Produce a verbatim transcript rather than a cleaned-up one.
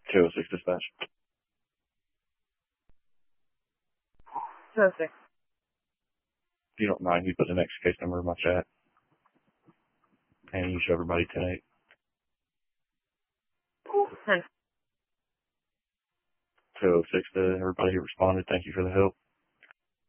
two oh six dispatch. two oh six. If you don't mind, you put the next case number in my chat. And you show everybody ten eight. ten. two oh six to everybody who responded. Thank you for the help.